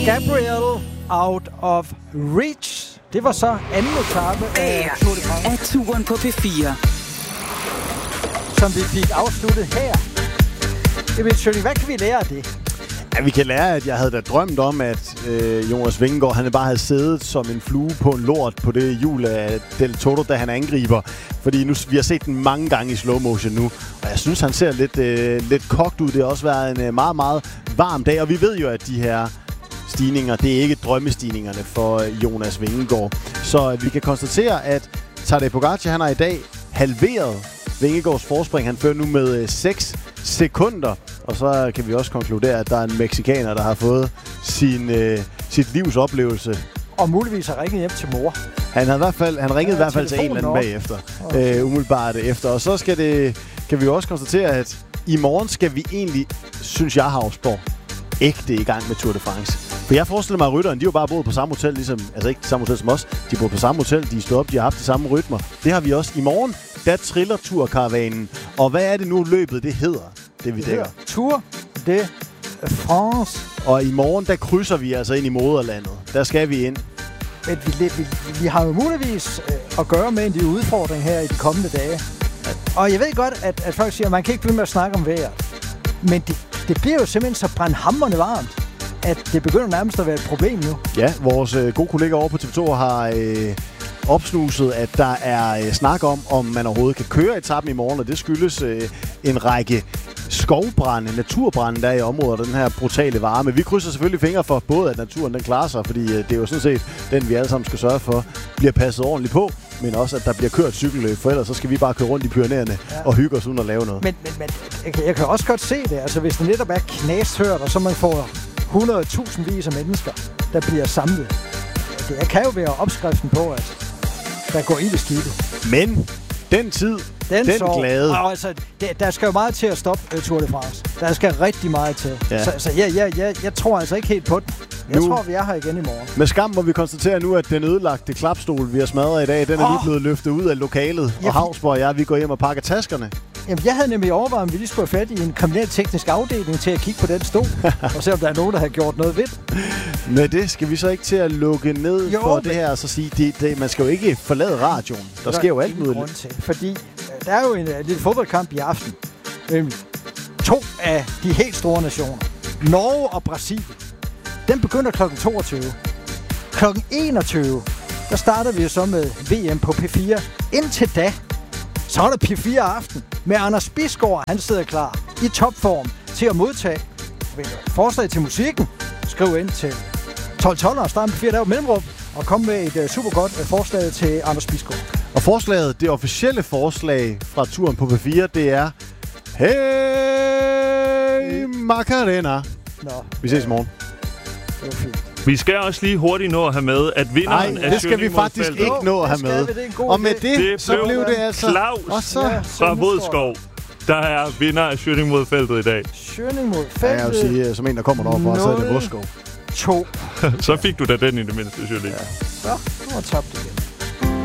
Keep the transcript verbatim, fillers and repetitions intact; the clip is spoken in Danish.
Gabriel Out of Reach. Det var så anden etape af Tour de France. Af turen på P fire. Som vi fik afsluttet her. Jeg ved, Sjønning, hvad kan vi lære af det? Ja, vi kan lære, at jeg havde da drømt om, at øh, Jonas Vingegaard, han bare havde siddet som en flue på en lort på det hjul af Del Toro, da han angriber. Fordi nu, vi har set den mange gange i slow motion nu, og jeg synes, han ser lidt, øh, lidt kogt ud. Det har også været en øh, meget, meget varm dag, og vi ved jo, at de her stigninger, det er ikke drømmestigningerne for øh, Jonas Vingegaard. Så øh, vi kan konstatere, at Tadej Pogacar, han har i dag halveret Vingegaards forspring. Han fører nu med øh, seks sekunder. Og så kan vi også konkludere, at der er en meksikaner, der har fået sin, øh, sit livs oplevelse. Og muligvis har ringet hjem til mor. Han havde i hvert fald, han ringede ja, i hvert fald til en eller anden bagefter. Okay. Øh, umiddelbart efter. Og så skal det, kan vi også konstatere, at i morgen skal vi egentlig, synes jeg, Havsborg, ægte i gang med Tour de France. For jeg forestiller mig, at rytteren, de har bare boet på samme hotel, ligesom, altså ikke samme hotel som os. De bor på samme hotel, de er stået op, de har haft de samme rytmer. Det har vi også i morgen. Der triller Tour-karavanen. Og hvad er det nu, løbet det hedder? Det vi dækker. Tour de France. Og i morgen, der krydser vi altså ind i moderlandet. Der skal vi ind. Men vi, vi, vi har jo muligvis øh, at gøre med en de udfordringer her i de kommende dage. Og jeg ved godt, at, at folk siger, at man kan ikke blive med at snakke om vejret. Men det, det bliver jo simpelthen så brandhamrende varmt, at det begynder nærmest at være et problem nu. Ja, vores øh, gode kollega over på T V to har øh, opsnuset, at der er øh, snak om, om man overhovedet kan køre etappen i morgen, og det skyldes øh, en række skovbrænde, naturbrænde, der er i området, og den her brutale varme. Vi krydser selvfølgelig fingre for både, at naturen den klarer sig, fordi øh, det er jo sådan set den, vi alle sammen skal sørge for, bliver passet ordentligt på, men også, at der bliver kørt cykelløb, for ellers så skal vi bare køre rundt i Pyrenæerne ja. og hygge os uden at lave noget. Men, men, men jeg, kan, jeg kan også godt se det, altså hvis det netop er knastørt, og så man får hundrede tusind vis af mennesker, der bliver samlet. Det kan jo være opskriften på, at der går ild i skidtet. Men den tid, den, den glade. Og altså, det, der skal jo meget til at stoppe uh, Tour de France. Der skal rigtig meget til. Ja. Så, så jeg, jeg, jeg, jeg tror altså ikke helt på den. Jeg nu, tror, vi er her igen i morgen. Med skam må vi konstatere nu, at den ødelagte klapstol, vi har smadret i dag, den er oh. lige blevet løftet ud af lokalet. Ja, og Havsborg og jeg, vi går hjem og pakker taskerne. Jamen, jeg havde nemlig overvejet, om vi lige skulle have fat i en kriminalteknisk afdeling til at kigge på den stol, og se, om der er nogen, der har gjort noget ved det. Med det skal vi så ikke til at lukke ned jo, for det her, og så sige, det, det, man skal jo ikke forlade radioen. Der, der sker jo alt muligt. Til, fordi der er jo en uh, lille fodboldkamp i aften. Øhm, to af de helt store nationer, Norge og Brasilien, den begynder klokken toogtyve. klokken enogtyve, der starter vi jo så med V M på P fire. Indtil da, så er der P fire aften med Anders Bisgaard. Han sidder klar i topform til at modtage forslag til musikken. Skriv ind til tolv tolv og start med P fire, der er mellemrum, og kom med et uh, super godt uh, forslag til Anders Bisgaard. Og forslaget, det officielle forslag fra turen på P fire, det er Hey Macarena. Nå. Vi ses i morgen. Det var fint. Vi skal også lige hurtigt nå at have med, at vinderen Ej, af det skal vi faktisk feltet, ikke nå at have med. Vi, og med det, det så blev det altså Claus og så fra Vodskov, der er vinder af Schønning mod feltet i dag. Schønning mod feltet. Ja, jeg vil sige, som en, der kommer derovre, så er det Vodskov. to. Så fik du da den i det mindste, Schønning. Ja, så nu har tabt igen.